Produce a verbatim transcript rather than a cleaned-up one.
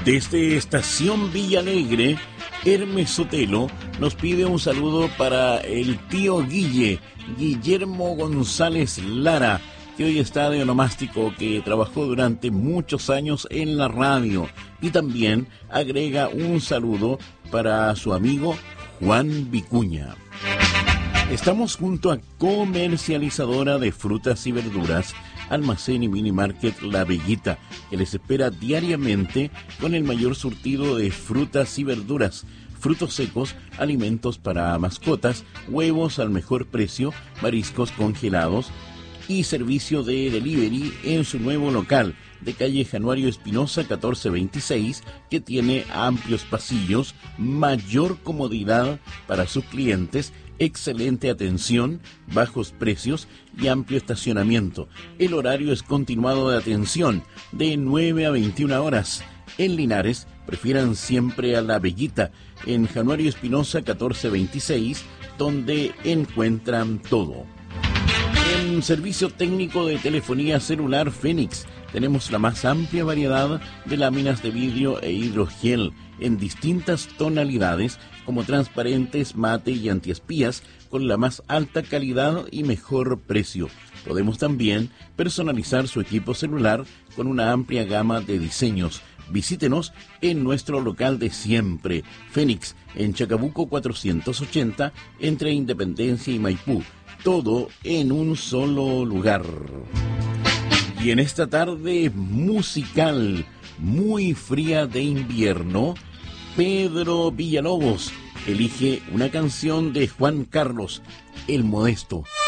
Desde Estación Villa Alegre, Hermes Sotelo nos pide un saludo para el tío Guille, Guillermo González Lara, que hoy está de onomástico, que trabajó durante muchos años en la radio. Y también agrega un saludo para su amigo Juan Vicuña. Estamos junto a Comercializadora de Frutas y Verduras, Almacén y Mini Market La Bellita, que les espera diariamente con el mayor surtido de frutas y verduras, frutos secos, alimentos para mascotas, huevos al mejor precio, mariscos congelados y servicio de delivery en su nuevo local de calle Januario Espinosa catorce veintiséis, que tiene amplios pasillos, mayor comodidad para sus clientes, excelente atención, bajos precios y amplio estacionamiento. El horario es continuado de atención de nueve a veintiuna horas. En Linares, prefieran siempre a La Bellita, en Januario Espinosa catorce veintiséis, donde encuentran todo. En servicio técnico de telefonía celular Fénix, tenemos la más amplia variedad de láminas de vidrio e hidrogel en distintas tonalidades, como transparentes, mate y antiespías, con la más alta calidad y mejor precio. Podemos también personalizar su equipo celular con una amplia gama de diseños. Visítenos en nuestro local de siempre, Fénix, en Chacabuco cuatrocientos ochenta, entre Independencia y Maipú. Todo en un solo lugar. Y en esta tarde musical, muy fría de invierno, Pedro Villalobos elige una canción de Juan Carlos, El Modesto.